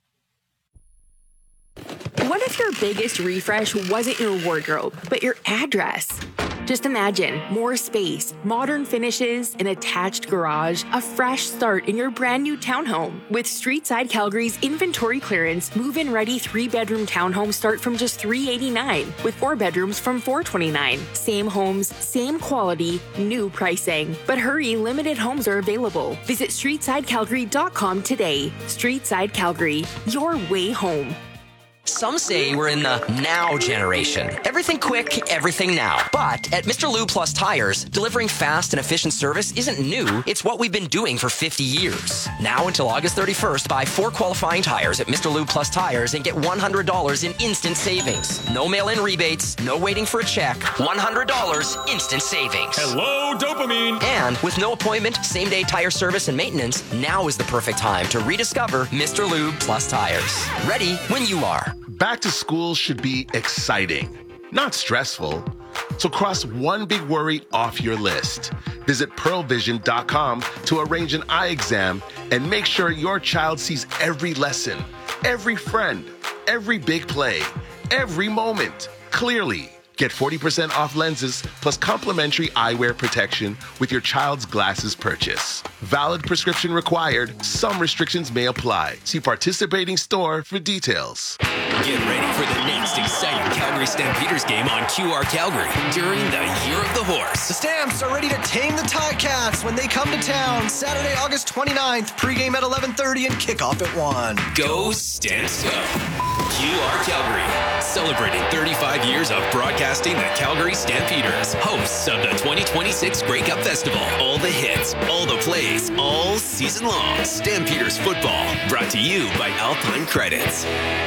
What if your biggest refresh wasn't your wardrobe, but your address? Just imagine more space, modern finishes, an attached garage, a fresh start in your brand new townhome. With Streetside Calgary's inventory clearance, move-in ready three-bedroom townhomes start from just three eighty-nine, with four bedrooms from four twenty-nine. Same homes, same quality, new pricing. But hurry, limited homes are available. Visit streetside calgary dot com today. Streetside Calgary, your way home. Some say we're in the now generation. Everything quick, everything now. But at Mister Lube Plus Tires, delivering fast and efficient service isn't new. It's what we've been doing for fifty years. Now until August thirty-first, buy four qualifying tires at Mister Lube Plus Tires and get one hundred dollars in instant savings. No mail-in rebates, no waiting for a check. one hundred dollars instant savings. Hello, dopamine. And with no appointment, same-day tire service and maintenance, now is the perfect time to rediscover Mister Lube Plus Tires. Ready when you are. Back to school should be exciting, not stressful. So cross one big worry off your list. Visit pearl vision dot com to arrange an eye exam and make sure your child sees every lesson, every friend, every big play, every moment clearly. Get forty percent off lenses plus complimentary eyewear protection with your child's glasses purchase. Valid prescription required. Some restrictions may apply. See participating store for details. Get ready for the next exciting Calgary Stampeders game on Q R Calgary during the Year of the Horse. The Stamps are ready to tame the Ticats when they come to town. Saturday, August twenty-ninth. Pregame at eleven thirty and kickoff at one. Go Stamps go! Q R Calgary, celebrating thirty-five years of broadcasting the Calgary Stampeders, hosts of the twenty twenty-six Grey Cup Festival. All the hits, all the plays, all season long. Stampeders football, brought to you by Alpine Credits.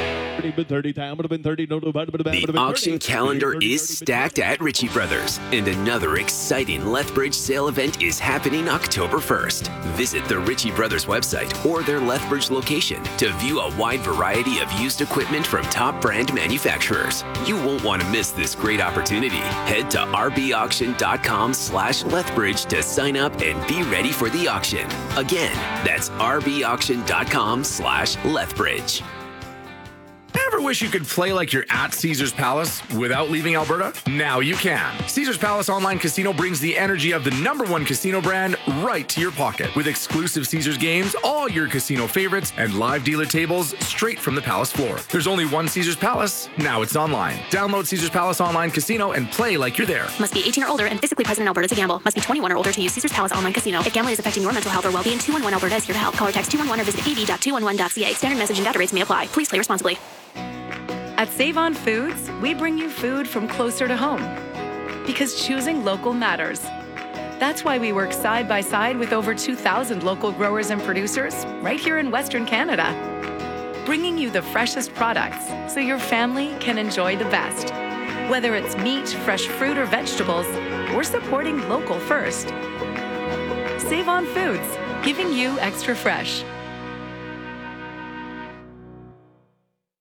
The auction calendar is stacked at Ritchie Brothers, and another exciting Lethbridge sale event is happening October first. Visit the Ritchie Brothers website or their Lethbridge location to view a wide variety of used equipment from top brand manufacturers. You won't want to miss this great opportunity. Head to rbauction.com slash Lethbridge to sign up and be ready for the auction. Again, that's rbauction.com slash Lethbridge. Ever wish you could play like you're at Caesars Palace without leaving Alberta? Now you can. Caesars Palace Online Casino brings the energy of the number one casino brand right to your pocket. With exclusive Caesars games, all your casino favorites, and live dealer tables straight from the Palace floor. There's only one Caesars Palace. Now it's online. Download Caesars Palace Online Casino and play like you're there. Must be eighteen or older and physically present in Alberta to gamble. Must be twenty-one or older to use Caesars Palace Online Casino. If gambling is affecting your mental health or well-being, two one one Alberta is here to help. Call or text two one one or visit a b dot two one one dot c a. Standard message and data rates may apply. Please play responsibly. At Save On Foods, we bring you food from closer to home. Because choosing local matters. That's why we work side by side with over two thousand local growers and producers right here in Western Canada. Bringing you the freshest products so your family can enjoy the best. Whether it's meat, fresh fruit, or vegetables, we're supporting local first. Save On Foods, giving you extra fresh.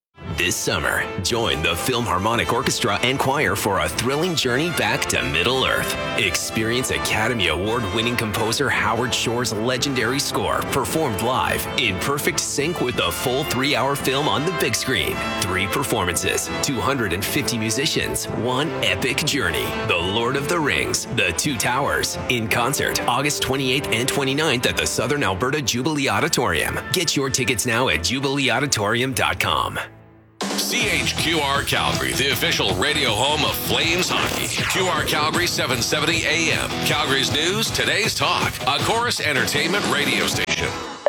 This summer, join the Philharmonic Orchestra and Choir for a thrilling journey back to Middle-earth. Experience Academy Award-winning composer Howard Shore's legendary score performed live in perfect sync with the full three-hour film on the big screen. Three performances, two hundred fifty musicians, one epic journey. The Lord of the Rings, The Two Towers, in concert August twenty-eighth and twenty-ninth at the Southern Alberta Jubilee Auditorium. Get your tickets now at jubilee auditorium dot com. C H Q R Calgary, the official radio home of Flames hockey. Q R Calgary seven seventy A M. Calgary's news, today's talk. A Chorus Entertainment radio station.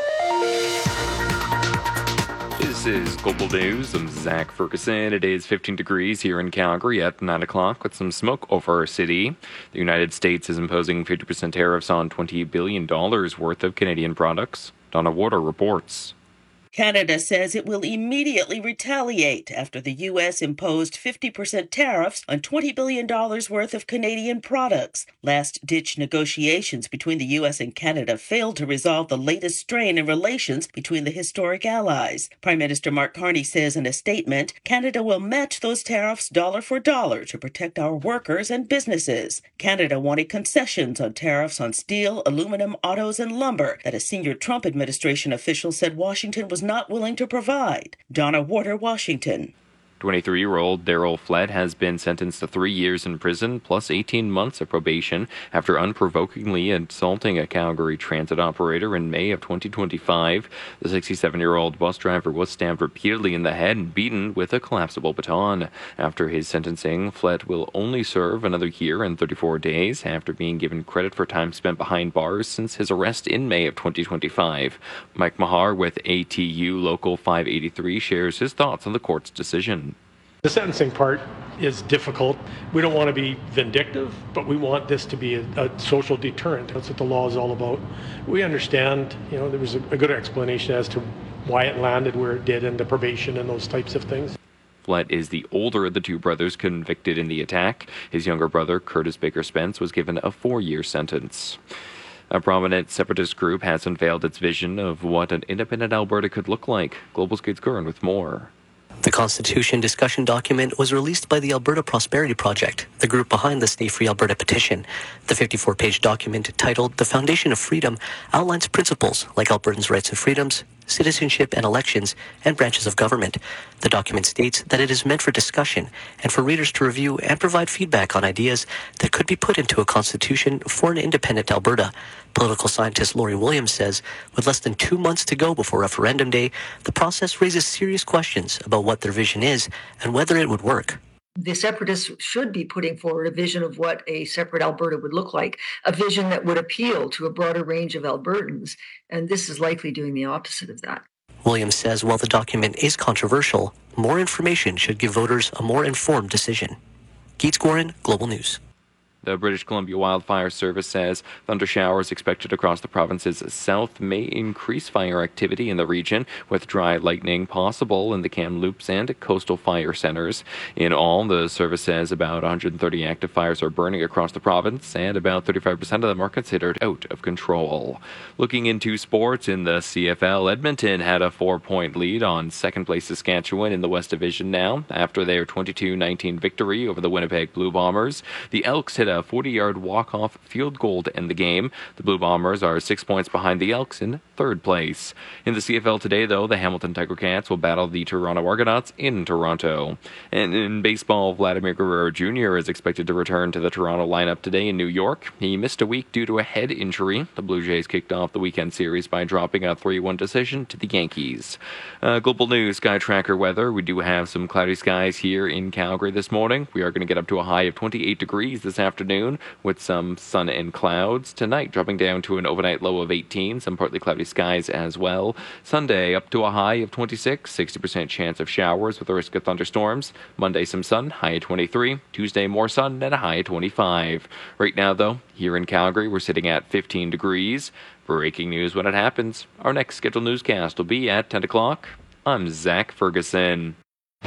This is Global News. I'm Zach Ferguson. It is fifteen degrees here in Calgary at nine o'clock with some smoke over our city. The United States is imposing fifty percent tariffs on twenty billion dollars worth of Canadian products. Donna Warder reports. Canada says it will immediately retaliate after the U S imposed fifty percent tariffs on twenty billion dollars worth of Canadian products. Last-ditch negotiations between the U S and Canada failed to resolve the latest strain in relations between the historic allies. Prime Minister Mark Carney says in a statement, Canada will match those tariffs dollar for dollar to protect our workers and businesses. Canada wanted concessions on tariffs on steel, aluminum, autos, and lumber that a senior Trump administration official said Washington was not willing to provide. Donna Warder, Washington. twenty-three-year-old Daryl Flett has been sentenced to three years in prison plus eighteen months of probation after unprovokingly assaulting a Calgary transit operator in May of twenty twenty-five. The sixty-seven-year-old bus driver was stabbed repeatedly in the head and beaten with a collapsible baton. After his sentencing, Flett will only serve another year and thirty-four days after being given credit for time spent behind bars since his arrest in May of twenty twenty-five. Mike Mahar with A T U Local five eighty-three shares his thoughts on the court's decision. The sentencing part is difficult. We don't want to be vindictive, but we want this to be a, a social deterrent. That's what the law is all about. We understand, you know, there was a, a good explanation as to why it landed where it did and the probation and those types of things. Flett is the older of the two brothers convicted in the attack. His younger brother, Curtis Baker Spence, was given a four-year sentence. A prominent separatist group has unveiled its vision of what an independent Alberta could look like. Global's Gates Curran with more. The Constitution discussion document was released by the Alberta Prosperity Project, the group behind the Stay Free Alberta petition. The fifty-four page document, titled The Foundation of Freedom, outlines principles like Albertans' rights and freedoms, citizenship and elections, and branches of government. The document states that it is meant for discussion and for readers to review and provide feedback on ideas that could be put into a constitution for an independent Alberta. Political scientist Laurie Williams says, with less than two months to go before referendum day, the process raises serious questions about what their vision is and whether it would work. The separatists should be putting forward a vision of what a separate Alberta would look like, a vision that would appeal to a broader range of Albertans, and this is likely doing the opposite of that. Williams says while the document is controversial, more information should give voters a more informed decision. Keats Gorin, Global News. The British Columbia Wildfire Service says thunder showers expected across the province's south may increase fire activity in the region, with dry lightning possible in the Kamloops and coastal fire centers. In all, the service says about one hundred thirty active fires are burning across the province, and about thirty-five percent of them are considered out of control. Looking into sports in the C F L, Edmonton had a four-point lead on second-place Saskatchewan in the West Division now, after their twenty-two nineteen victory over the Winnipeg Blue Bombers. The Elks hit a forty-yard walk-off field goal to end the game. The Blue Bombers are six points behind the Elks in third place. In the C F L today, though, the Hamilton Tiger Cats will battle the Toronto Argonauts in Toronto. And in baseball, Vladimir Guerrero Junior is expected to return to the Toronto lineup today in New York. He missed a week due to a head injury. The Blue Jays kicked off the weekend series by dropping a three one decision to the Yankees. Uh, Global News Sky Tracker weather. We do have some cloudy skies here in Calgary this morning. We are going to get up to a high of twenty-eight degrees this afternoon with some sun and clouds. Tonight, dropping down to an overnight low of eighteen, some partly cloudy skies as well. Sunday, up to a high of twenty-six, sixty percent chance of showers with a risk of thunderstorms. Monday, some sun, high of twenty-three. Tuesday, more sun and a high of twenty-five. Right now, though, here in Calgary, we're sitting at fifteen degrees. Breaking news when it happens. Our next scheduled newscast will be at ten o'clock. I'm Zach Ferguson.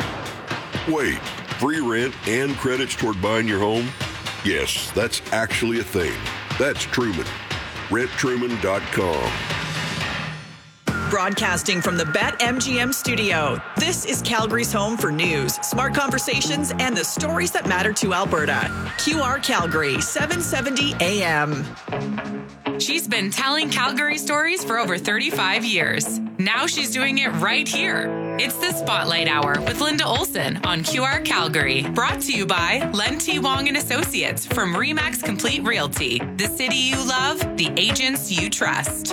Wait, free rent and credits toward buying your home? Yes, that's actually a thing. That's Truman. rent truman dot com. Broadcasting from the BetMGM studio, this is Calgary's home for news, smart conversations, and the stories that matter to Alberta. Q R Calgary, seven seventy A M. She's been telling Calgary stories for over thirty-five years. Now she's doing it right here. It's the Spotlight Hour with Linda Olson on Q R Calgary. Brought to you by Len T. Wong and Associates from Remax Complete Realty. The city you love, the agents you trust.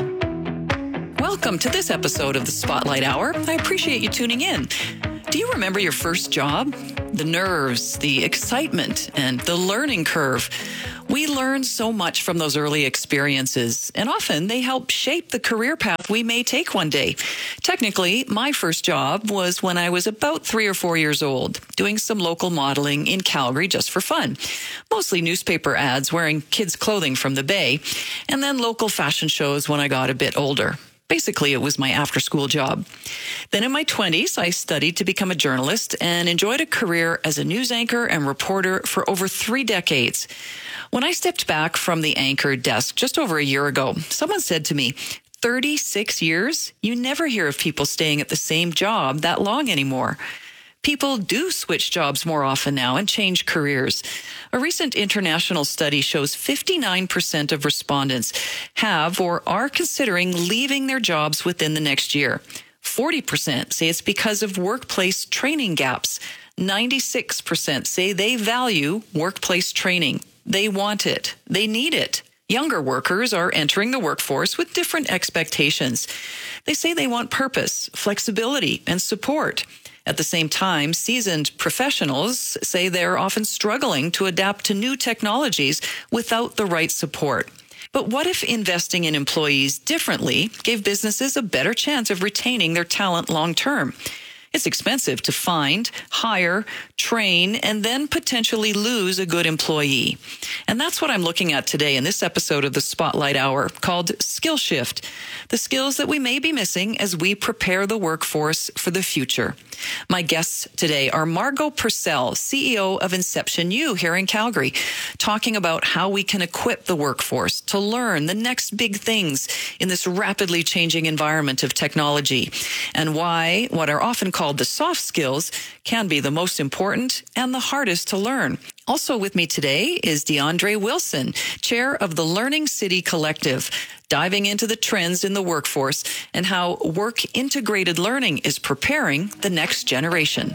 Welcome to this episode of the Spotlight Hour. I appreciate you tuning in. Do you remember your first job? The nerves, the excitement, and the learning curve. We learn so much from those early experiences, and often they help shape the career path we may take one day. Technically, my first job was when I was about three or four years old, doing some local modeling in Calgary just for fun. Mostly newspaper ads wearing kids' clothing from the Bay, and then local fashion shows when I got a bit older. Basically, it was my after-school job. Then in my twenties, I studied to become a journalist and enjoyed a career as a news anchor and reporter for over three decades. When I stepped back from the anchor desk just over a year ago, someone said to me, thirty-six years? You never hear of people staying at the same job that long anymore. People do switch jobs more often now and change careers. A recent international study shows fifty-nine percent of respondents have or are considering leaving their jobs within the next year. forty percent say it's because of workplace training gaps. ninety-six percent say they value workplace training. They want it. They need it. Younger workers are entering the workforce with different expectations. They say they want purpose, flexibility, and support. At the same time, seasoned professionals say they're often struggling to adapt to new technologies without the right support. But what if investing in employees differently gave businesses a better chance of retaining their talent long term? It's expensive to find, hire, train, and then potentially lose a good employee. And that's what I'm looking at today in this episode of the Spotlight Hour called Skill Shift, the skills that we may be missing as we prepare the workforce for the future. My guests today are Margot Purcell, C E O of Inception U here in Calgary, talking about how we can equip the workforce to learn the next big things in this rapidly changing environment of technology, and why what are often called the soft skills can be the most important and the hardest to learn. Also with me today is DeAndre Wilson, chair of the Learning City Collective, diving into the trends in the workforce and how work-integrated learning is preparing the next generation.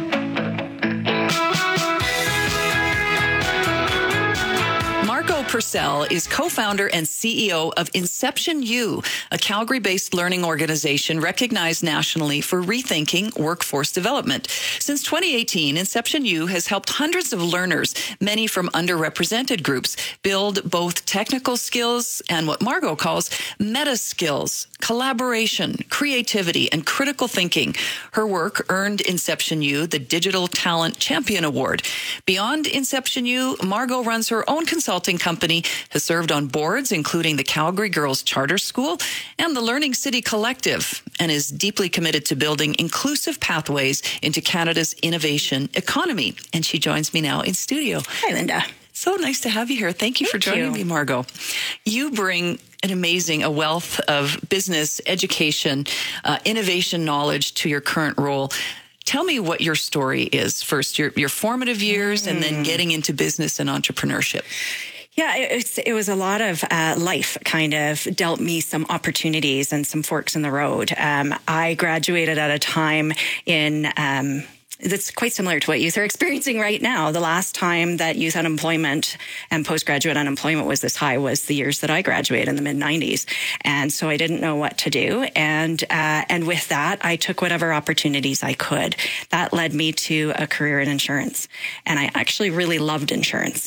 Margot Purcell is co-founder and C E O of Inception U, a Calgary-based learning organization recognized nationally for rethinking workforce development. Since twenty eighteen, Inception U has helped hundreds of learners, many from underrepresented groups, build both technical skills and what Margot calls meta skills, collaboration, creativity, and critical thinking. Her work earned Inception U the Digital Talent Champion Award. Beyond Inception U, Margot runs her own consulting company, has served on boards including the Calgary Girls Charter School and the Learning City Collective, and is deeply committed to building inclusive pathways into Canada's innovation economy. And she joins me now in studio. Hi, Linda. So nice to have you here. Thank you Thank for joining you. me, Margot. You bring an amazing, a wealth of business, education, uh, innovation knowledge to your current role. Tell me what your story is first, your, your formative years, mm. and then getting into business and entrepreneurship. Yeah, it, it's, it was a lot of uh, life kind of dealt me some opportunities and some forks in the road. Um, I graduated at a time in... Um, That's quite similar to what youth are experiencing right now. The last time that youth unemployment and postgraduate unemployment was this high was the years that I graduated in the mid nineties. And so I didn't know what to do. And, uh, and with that, I took whatever opportunities I could. That led me to a career in insurance. And I actually really loved insurance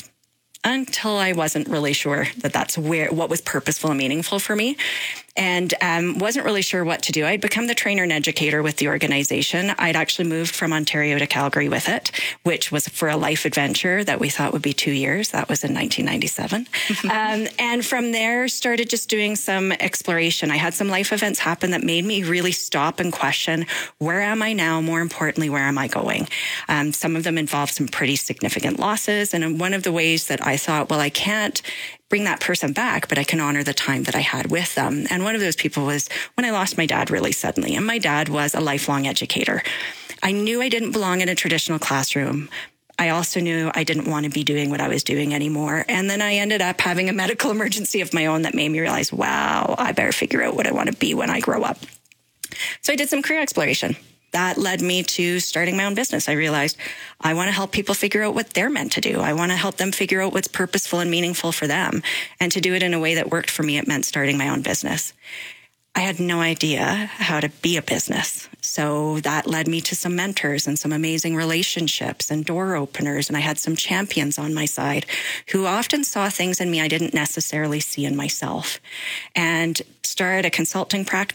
until I wasn't really sure that that's where, what was purposeful and meaningful for me. And um, wasn't really sure what to do. I'd become the trainer and educator with the organization. I'd actually moved from Ontario to Calgary with it, which was for a life adventure that we thought would be two years. That was in nineteen ninety-seven. um, and from there, started just doing some exploration. I had some life events happen that made me really stop and question, where am I now? More importantly, where am I going? Um, some of them involved some pretty significant losses. And one of the ways that I thought, well, I can't bring that person back, but I can honor the time that I had with them. And one of those people was when I lost my dad really suddenly. And my dad was a lifelong educator. I knew I didn't belong in a traditional classroom. I also knew I didn't want to be doing what I was doing anymore. And then I ended up having a medical emergency of my own that made me realize, wow, I better figure out what I want to be when I grow up. So I did some career exploration. That led me to starting my own business. I realized I want to help people figure out what they're meant to do. I want to help them figure out what's purposeful and meaningful for them. And to do it in a way that worked for me, it meant starting my own business. I had no idea how to be a business. So that led me to some mentors and some amazing relationships and door openers. And I had some champions on my side who often saw things in me I didn't necessarily see in myself, and started a consulting practice